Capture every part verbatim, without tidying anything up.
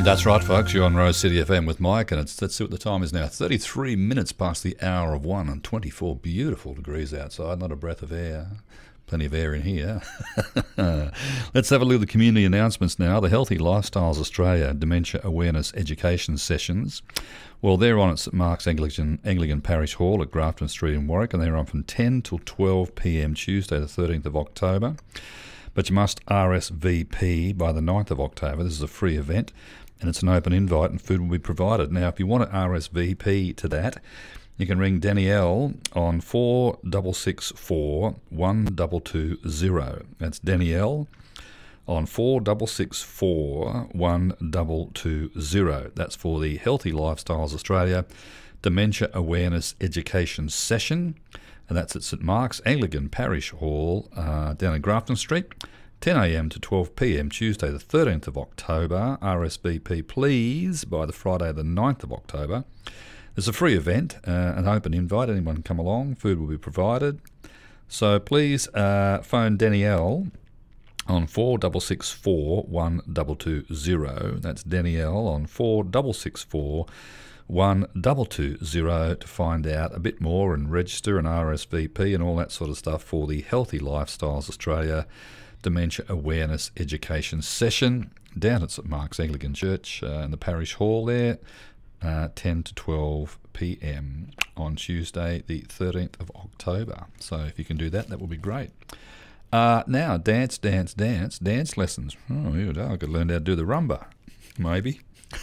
That's right, folks. You're on Rose City F M with Mike, and it's, let's see what the time is now. thirty-three minutes past the hour of one and twenty-four beautiful degrees outside. Not a breath of air. Plenty of air in here. Let's have a look at the community announcements now. The Healthy Lifestyles Australia Dementia Awareness Education Sessions. Well, they're on at St Mark's Anglican, Anglican Parish Hall at Grafton Street in Warwick, and they're on from ten till twelve p m Tuesday the thirteenth of October. But you must R S V P by the ninth of October. This is a free event, and it's an open invite, and food will be provided. Now, if you want to R S V P to that, you can ring Danielle on four six six four, one two two zero. That's Danielle on four six six four, one two two zero. That's for the Healthy Lifestyles Australia Dementia Awareness Education Session, and that's at St Mark's Anglican Parish Hall uh, down in Grafton Street, ten a m to twelve p m Tuesday the thirteenth of October. R S V P please by the Friday the ninth of October. It's a free event, uh, an open invite. Anyone can come along. Food will be provided. So please uh, phone Danielle on four six six four, one two two zero. That's Danielle on four six six four, one two two zero to find out a bit more and register and R S V P and all that sort of stuff for the Healthy Lifestyles Australia Dementia Awareness Education Session down at St Mark's Anglican Church uh, in the Parish Hall there. Uh, ten to twelve p m on Tuesday the thirteenth of October. So if you can do that, that will be great. Uh, now, dance, dance, dance, dance lessons. Oh, here we go. I could learn how to do the rumba. Maybe.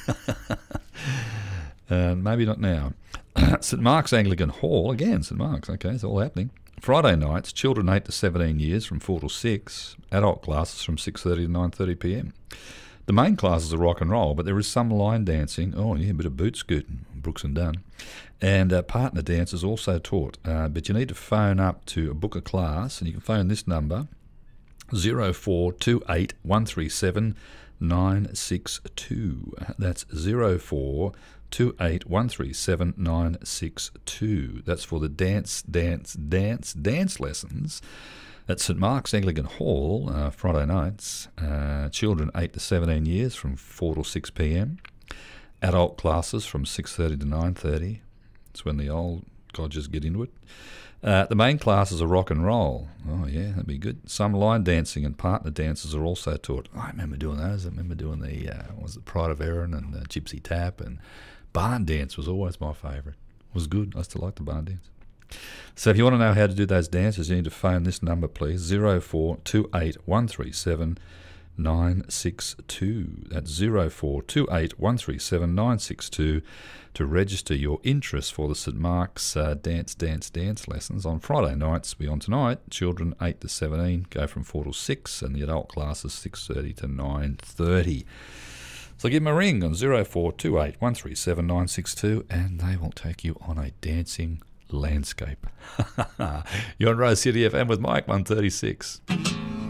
uh, maybe not now. St Mark's Anglican Hall, again, St Mark's, okay, it's all happening. Friday nights, children eight to seventeen years from four to six, adult classes from six thirty to nine thirty p m. The main classes are rock and roll, but there is some line dancing. Oh, yeah, a bit of boot scooting, Brooks and Dunn. And uh, partner dance is also taught. Uh, but you need to phone up to book a class, and you can phone this number, zero four two eight, one three seven, nine six two. That's zero four two eight, one three seven, nine six two. That's for the dance, dance, dance, dance lessons at St Mark's Anglican Hall, uh, Friday nights. Uh, children eight to seventeen years from four to six p m. Adult classes from six thirty to nine thirty. That's when the old codgers get into it. Uh, the main classes are rock and roll. Oh, yeah, that'd be good. Some line dancing and partner dances are also taught. Oh, I remember doing those. I remember doing the, uh, what was it, Pride of Erin and the Gypsy Tap, and barn dance was always my favourite. It was good. I still like the barn dance. So if you want to know how to do those dances, you need to phone this number, please, zero four two eight, one three seven, nine six two. That's zero four two eight, one three seven, nine six two to register your interest for the St Mark's uh, Dance, Dance, Dance lessons on Friday nights. Beyond tonight, children eight to seventeen go from four to six, and the adult classes six thirty to nine thirty. So give them a ring on zero four two eight, one three seven, nine six two, and they will take you on a dancing landscape. You're on Rose City F M with Mike one thirty-six.